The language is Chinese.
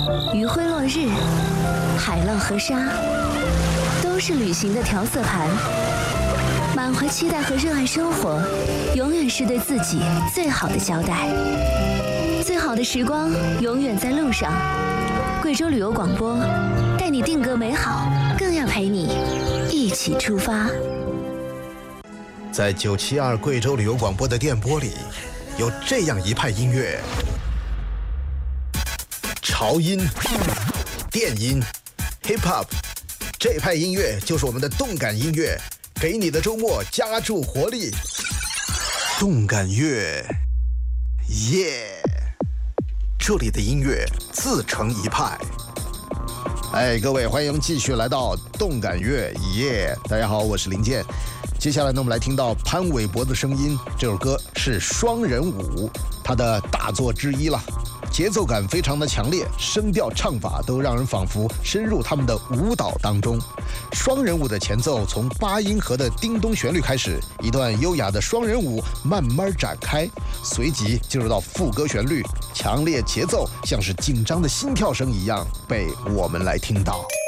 余晖落日，海浪和沙，都是旅行的调色盘。满怀期待和热爱生活，永远是对自己最好的交代。最好的时光永远在路上。贵州旅游广播，带你定格美好，更要陪你一起出发。 在972贵州旅游广播的电波里，有这样一派音乐：潮音、电音、hip hop， 这派音乐就是我们的动感音乐，给你的周末加注活力。动感乐，耶！这里的音乐自成一派。各位，欢迎继续来到动感乐，耶！大家好，我是林健。接下来呢，我们来听到潘玮柏的声音，这首歌是《双人舞》，他的大作之一了。节奏感非常的强烈，声调唱法都让人仿佛深入他们的舞蹈当中。双人舞的前奏从8音盒的叮咚旋律开始，一段优雅的双人舞慢慢展开，随即进入到副歌旋律，强烈节奏像是紧张的心跳声一样被我们来听到。